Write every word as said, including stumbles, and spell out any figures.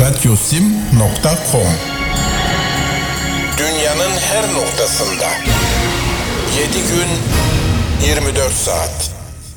radyosim nokta com. Dünyanın her noktasında. yedi gün, yirmi dört saat.